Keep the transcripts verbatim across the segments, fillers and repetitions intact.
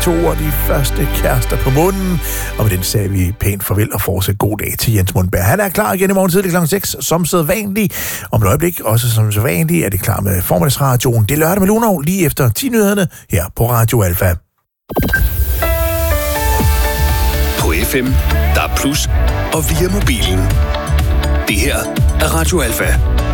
to og de første kærester på munden. Og med den sagde vi pænt farvel og fortsat god dag til Jens Mundberg. Han er klar igen i morgen tidlig klokken seks, som sædvanligt. Om et øjeblik, også som sædvanligt, er det klar med formiddagsradioen. Det er lørdag med Lunov, lige efter ti nyhederne her på Radio Alfa. På F M, der er plus, og via mobilen. Det her er Radio Alfa.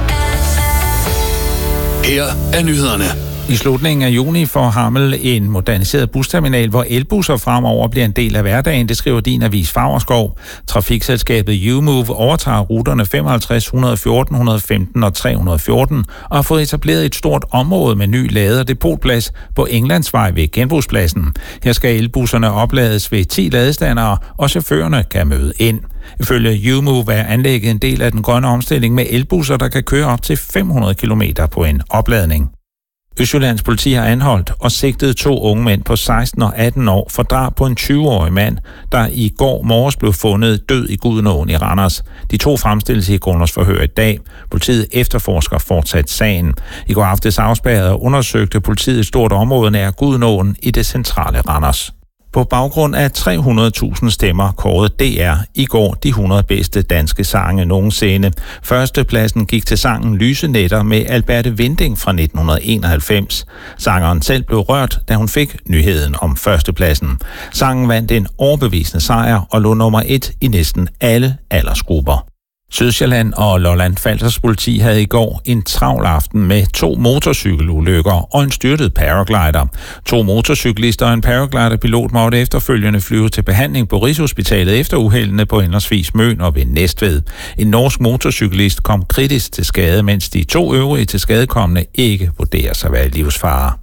Her er nyhederne. I slutningen af juni får Hammel en moderniseret busterminal, hvor elbusser fremover bliver en del af hverdagen, det skriver din avis Favrskov. Trafikselskabet U-Move overtager ruterne femoghalvtreds, et hundrede og fjorten, et hundrede og femten og tre hundrede og fjorten og har fået etableret et stort område med ny lade- og depotplads på Englandsvej ved genbrugspladsen. Her skal elbusserne oplades ved ti ladestandere, og chaufførerne kan møde ind. Ifølge U-Move er anlægget en del af den grønne omstilling med elbusser, der kan køre op til fem hundrede kilometer på en opladning. Østjyllands politi har anholdt og sigtet to unge mænd på seksten og atten år for drab på en tyve-årig mand, der i går morges blev fundet død i Gudenåen i Randers. De to fremstilles i grundlovsforhør i dag. Politiet efterforsker fortsat sagen. I går aftes afspærrede og undersøgte politiet et stort område nær Gudenåen i det centrale Randers. På baggrund af tre hundrede tusind stemmer kårede D R i går de hundrede bedste danske sange nogensinde. Førstepladsen gik til sangen Lyse Nætter med Alberte Winding fra nitten enoghalvfems. Sangeren selv blev rørt, da hun fik nyheden om førstepladsen. Sangen vandt en overbevisende sejr og lå nummer et i næsten alle aldersgrupper. Sydsjælland og Lolland-Falsters politi havde i går en travl aften med to motorcykelulykker og en styrtet paraglider. To motorcyklister og en paragliderpilot måtte efterfølgende flyve til behandling på Rigshospitalet efter uheldene på henholdsvis Møn og ved Næstved. En norsk motorcyklist kom kritisk til skade, mens de to øvrige til skadekomne ikke vurderes at være i livsfare.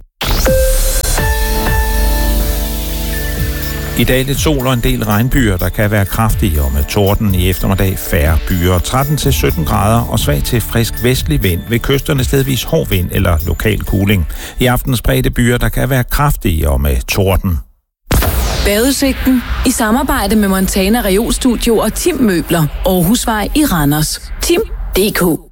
I dag er det sol og en del regnbyer, der kan være kraftige, og med torden i eftermiddag færre byer. tretten til sytten grader og svag til frisk vestlig vind. Ved kysterne stedvis hård vind eller lokal kuling. I aften spredte byer, der kan være kraftige og med torden. Vejrudsigten i samarbejde med Montana Reolstudio og Tim Møbler. Aarhusvej i Randers. Tim punktum d k